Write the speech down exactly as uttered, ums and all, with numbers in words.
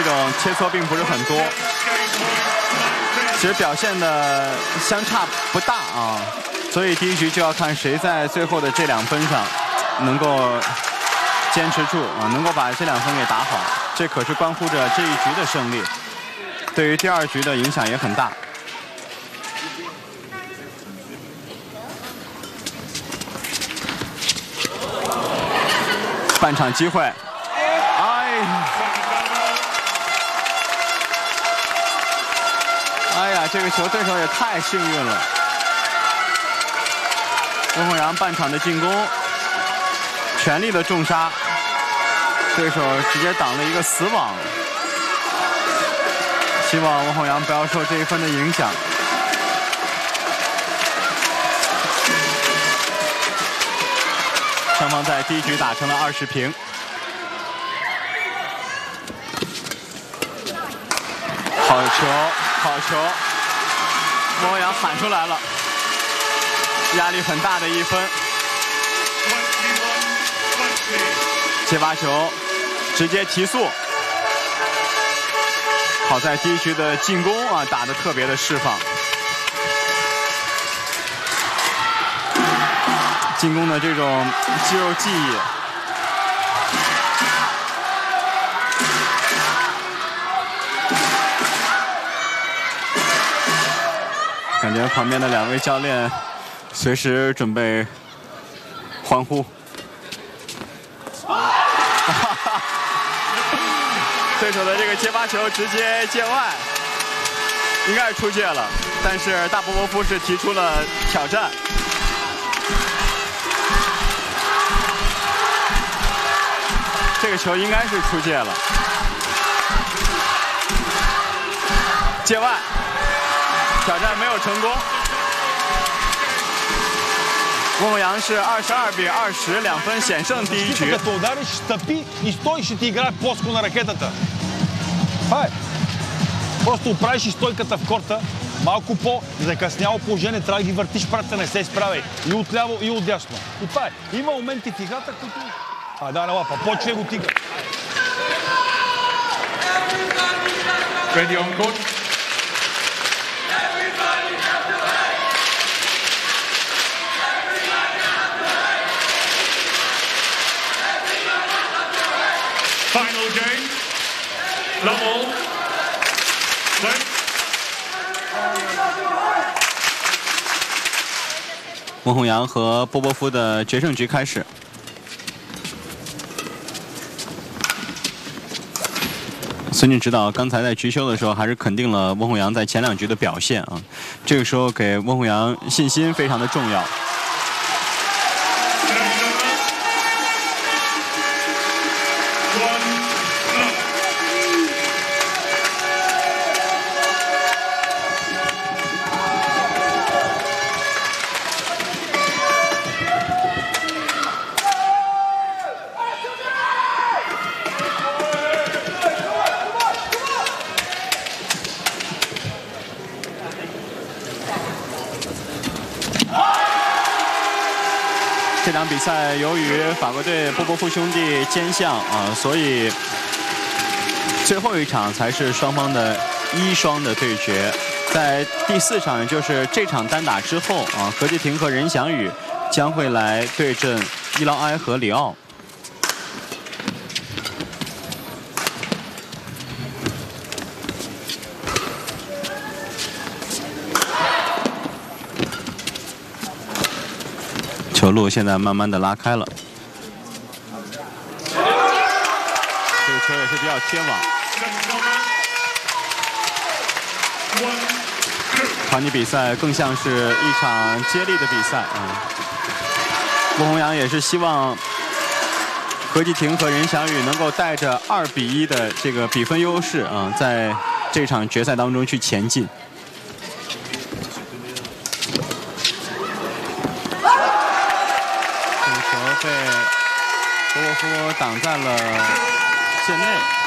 种切磋并不是很多，其实表现的相差不大啊。所以第一局就要看谁在最后的这两分上能够坚持住啊，能够把这两分给打好，这可是关乎着这一局的胜利，对于第二局的影响也很大。 半场机会，哎，哎呀，这个球对手也太幸运了。温宏洋半场的进攻，全力的重杀，对手直接挡了一个死网。希望温宏洋不要受这一分的影响。 双方在第一局打成了二十平。好球，好球！温宏洋喊出来了，压力很大的一分。接发球，直接提速。好在第一局的进攻啊打得特别的释放。 进攻的这种肌肉记忆，感觉旁边的两位教练随时准备欢呼。对手的这个接发球直接界外，应该是出界了，但是大波波夫是提出了挑战。 这个球应该是出界了，界外，挑战没有成功。温宏洋是二十二比二十，两分险胜第一局。 Просто правиш и стойката в корта, малко по-закъсняло положение, трябва да ги въртиш прата, не се справяй. И отляво, и отдясно. И това е. Има моменти в играта, които... А, да, на лапа, почва го тига. Ready on court. Final game. Love all. 温宏洋和波波夫的决胜局开始。孙俊指导刚才在局休的时候，还是肯定了温宏洋在前两局的表现啊，这个时候给温宏洋信心非常的重要。 这场比赛由于法国队波波夫兄弟兼项啊，所以最后一场才是双方的一双的对决。在第四场，也就是这场单打之后啊，何继廷和任翔宇将会来对阵伊劳埃和里奥。 球路现在慢慢的拉开了，这个球也是比较贴网。团体比赛更像是一场接力的比赛啊。温宏洋也是希望何继廷和任翔宇能够带着二比一的这个比分优势啊，在这场决赛当中去前进。 被波波夫挡在了线内。